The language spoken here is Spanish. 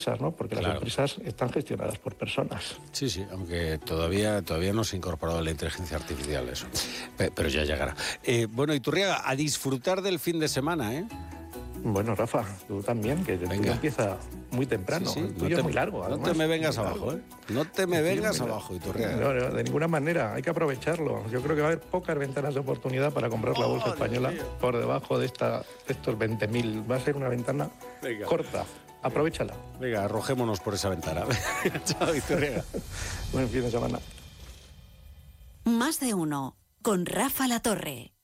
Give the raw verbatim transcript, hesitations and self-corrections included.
¿no? Porque Claro. las empresas están gestionadas por personas. Sí, sí, aunque todavía, todavía no se ha incorporado la inteligencia artificial eso, Pe- pero ya llegará. Eh, bueno, Iturriaga, a disfrutar del fin de semana, ¿eh? Bueno, Rafa, tú también, que el Venga. tuyo empieza muy temprano. Sí, sí, El tuyo no te, es muy largo, no además. te me vengas muy abajo, largo. ¿eh? No te me El tuyo vengas es muy abajo, largo. Iturriaga. No, no, de ninguna manera, hay que aprovecharlo. Yo creo que va a haber pocas ventanas de oportunidad para comprar la bolsa Oh, Dios española mío. por debajo de, esta, de estos veinte mil. Va a ser una ventana Venga. corta. Aprovéchala. Venga, arrojémonos por esa ventana. Chao, Iturriaga. Buen fin de semana. Más de uno, con Rafa La Torre.